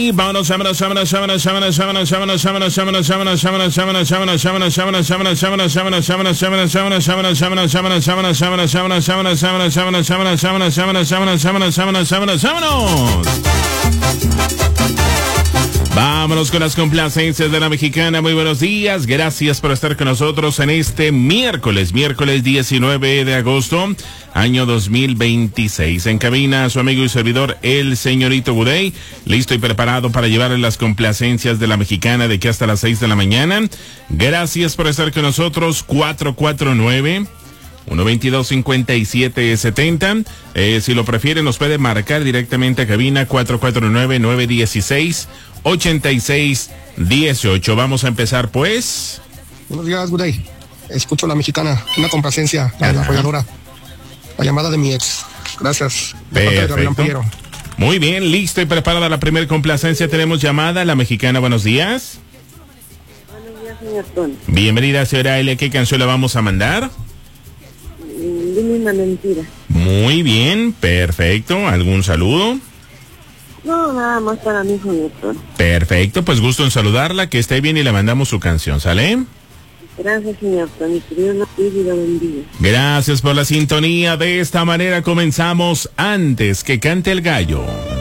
Vámonos, vámonos con las complacencias de la mexicana. Muy buenos días, gracias por estar con nosotros en este miércoles 19 de agosto, año 2026. En cabina, su amigo y servidor, el señorito Budey, listo y preparado para llevarle las complacencias de la mexicana de aquí hasta las 6 de la mañana. Gracias por estar con nosotros. 449-122-5770. Si lo prefiere, nos puede marcar directamente a cabina 449-916-8618. Vamos a empezar, pues. Buenos días, Budey. Escucho la mexicana, una complacencia de la arrolladora. La llamada de mi ex. Gracias. Perfecto. Muy bien, listo y preparada la primera complacencia. Tenemos llamada, la mexicana. Buenos días. Buenos días, señor Tony. Bienvenida, señora Elia. ¿Qué canción la vamos a mandar? Dime una mentira. Muy bien, perfecto. ¿Algún saludo? No, nada más para mí, señor Tony. Perfecto, pues gusto en saludarla, que esté bien y le mandamos su canción, ¿sale? Gracias, señor Tony. Que Dios lo cuide y lo bendiga. Gracias por la sintonía. De esta manera comenzamos Antes que cante el gallo.